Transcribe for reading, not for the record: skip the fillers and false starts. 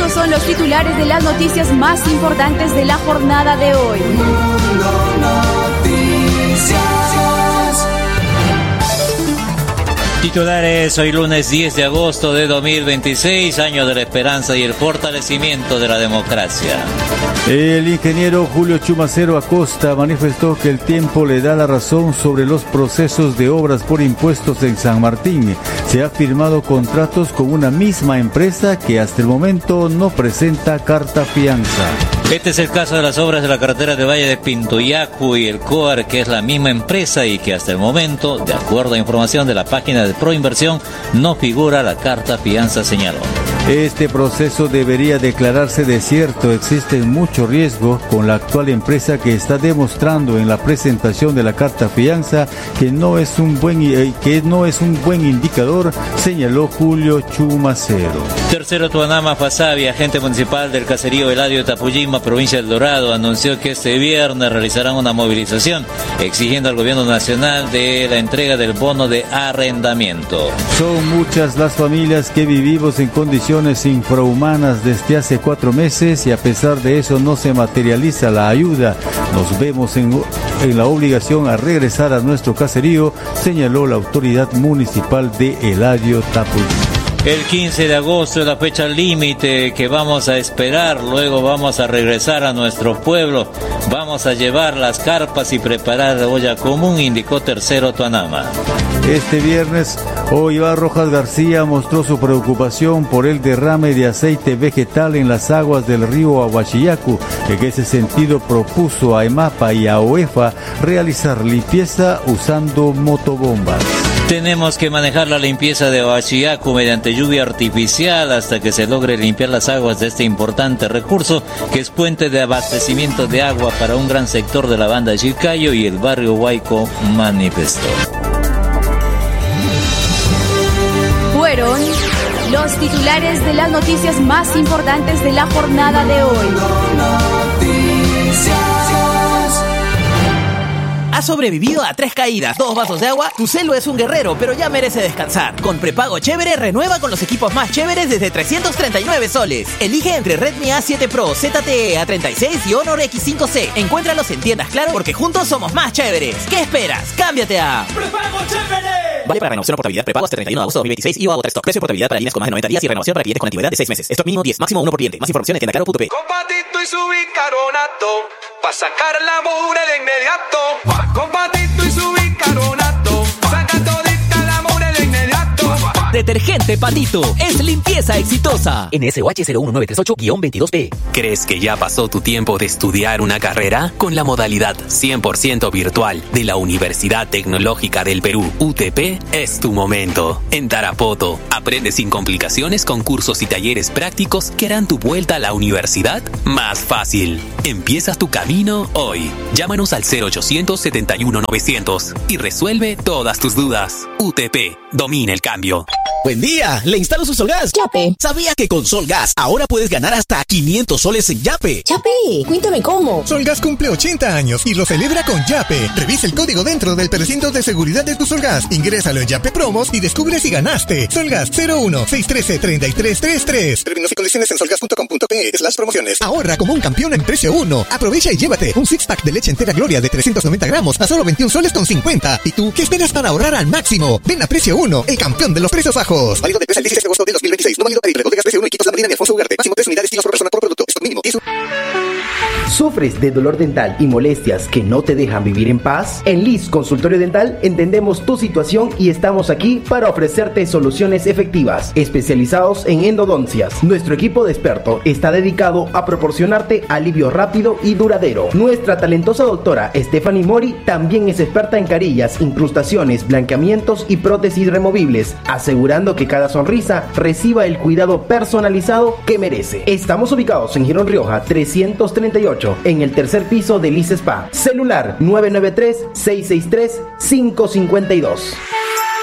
Estos son los titulares de las noticias más importantes de la jornada de hoy. Titulares hoy lunes 10 de agosto de 2026, año de la esperanza y el fortalecimiento de la democracia. El ingeniero Julio Chumacero Acosta manifestó que el tiempo le da la razón sobre los procesos de obras por impuestos en San Martín. Se ha firmado contratos con una misma empresa que hasta el momento no presenta carta fianza. Este es el caso de las obras de la carretera de Valle de Pintuyacu y el COAR, que es la misma empresa y que hasta el momento, de acuerdo a información de la página de Proinversión, no figura la carta fianza, señaló. Este proceso debería declararse desierto. Existe mucho riesgo con la actual empresa que está demostrando en la presentación de la carta fianza que no es un buen indicador, señaló Julio Chumacero. Tercero Tuanama Fasabi, agente municipal del caserío Eladio de Tapuyima, provincia del Dorado, anunció que este viernes realizarán una movilización exigiendo al gobierno nacional de la entrega del bono de arrendamiento. Son muchas las familias que vivimos en condiciones infrahumanas desde hace 4 meses y a pesar de eso no se materializa la ayuda. Nos vemos en la obligación a regresar a nuestro caserío, señaló la autoridad municipal de Eladio Tapuyima. El 15 de agosto es la fecha límite que vamos a esperar, luego vamos a regresar a nuestro pueblo, vamos a llevar las carpas y preparar la olla común, indicó Tercero Tuanama. Este viernes, Oivar Rojas García mostró su preocupación por el derrame de aceite vegetal en las aguas del río Ahuachillacu. En ese sentido propuso a EMAPA y a OEFA realizar limpieza usando motobombas. Tenemos que manejar la limpieza de Ahuachillacu mediante lluvia artificial hasta que se logre limpiar las aguas de este importante recurso que es puente de abastecimiento de agua para un gran sector de la banda de Chilcayo y el barrio Huayco, manifestó. Fueron los titulares de las noticias más importantes de la jornada de hoy. ¿Has sobrevivido a 3 caídas, 2 vasos de agua? Tu celo es un guerrero, pero ya merece descansar. Con prepago chévere, renueva con los equipos más chéveres desde 339 soles. Elige entre Redmi A7 Pro, ZTE A36 y Honor X5C. Encuéntralos en tiendas Claro, porque juntos somos más chéveres. ¿Qué esperas? ¡Cámbiate a ¡Prepago chévere! Vale para renovación o portabilidad prepago hasta 31 de agosto de 2026 y o Precio de portabilidad para líneas con más de 90 días y renovación para clientes con antigüedad de 6 meses. Stock mínimo 10, máximo 1 por cliente. Más información en tiendaclaro.p. Con Patito y su bicarbonato, pa' sacar la mugre de inmediato. Con Patito y su bicarbonato, saca todita la mugre de inmediato. Detergente Patito es limpieza exitosa. NSOH 01938-22P. ¿Crees que ya pasó tu tiempo de estudiar una carrera? Con la modalidad 100% virtual de la Universidad Tecnológica del Perú, UTP, es tu momento. En Tarapoto, aprende sin complicaciones con cursos y talleres prácticos que harán tu vuelta a la universidad más fácil. Empiezas tu camino hoy. Llámanos al 0800 71 900 y resuelve todas tus dudas. UTP, domina el cambio. Buen día, le instalo su Solgas. Yape. ¿Sabía que con Solgas ahora puedes ganar hasta 500 soles en Yape? Yape, cuéntame cómo. Solgas cumple 80 años y lo celebra con Yape. Revisa el código dentro del precinto de seguridad de tu Solgas. Ingrésalo en Yape Promos y descubre si ganaste. Solgas 01-613-3333. Términos y condiciones en solgas.com.pe/promociones. Ahorra como un campeón en precio 1. Aprovecha y llévate un 6-pack de leche entera Gloria de 390 gramos a solo 21 soles con 50. ¿Y tú qué esperas para ahorrar al máximo? Ven a precio 1, el campeón de los precios bajos. Válido del 3 al 16 de agosto de 2026. No válido para Bodegas precio 1 y Quitos La Marina de Alfonso Ugarte. Máximo 3 unidades kilos por persona por producto. Esto mínimo 10. ¿Sufres de dolor dental y molestias que no te dejan vivir en paz? En Liz Consultorio Dental entendemos tu situación y estamos aquí para ofrecerte soluciones efectivas, especializados en endodoncias. Nuestro equipo de expertos está dedicado a proporcionarte alivio rápido y duradero. Nuestra talentosa doctora Stephanie Mori también es experta en carillas, incrustaciones, blanqueamientos y prótesis removibles, asegurando que cada sonrisa reciba el cuidado personalizado que merece. Estamos ubicados en Girón Rioja 338, en el tercer piso de Liz Spa. Celular 993-663-552.